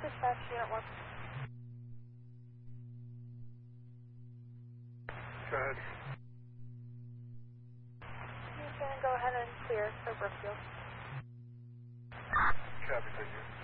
Dispatch Unit 1. Go ahead. You can go ahead and clear for Brookfield. Copy, thank you.